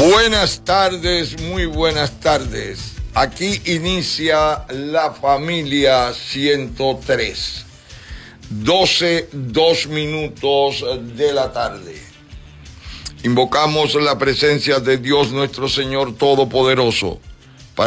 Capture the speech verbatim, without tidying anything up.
Buenas tardes, muy buenas tardes. Aquí inicia la familia ciento tres. doce, dos minutos de la tarde. Invocamos la presencia de Dios nuestro Señor Todopoderoso,